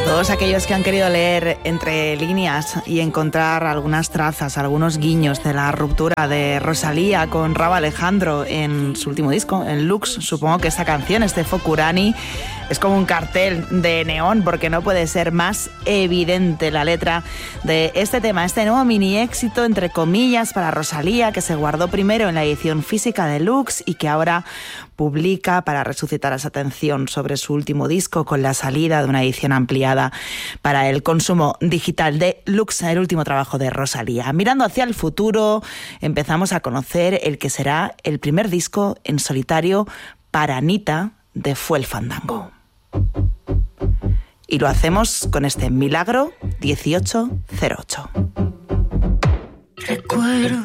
Todos aquellos que han querido leer entre líneas y encontrar algunas trazas, algunos guiños de la ruptura de Rosalía con Rauw Alejandro en su último disco, en Lux, supongo que esta canción, este Fokurani, es como un cartel de neón porque no puede ser más evidente la letra de este tema, este nuevo mini éxito, entre comillas, para Rosalía, que se guardó primero en la edición física de Lux y que ahora publica para resucitar esa atención sobre su último disco con la salida de una edición ampliada para el consumo digital de Lux, el último trabajo de Rosalía. Mirando hacia el futuro, empezamos a conocer el que será el primer disco en solitario para Anita de Fue el Fandango. Y lo hacemos con este Milagro 1808. Recuerdo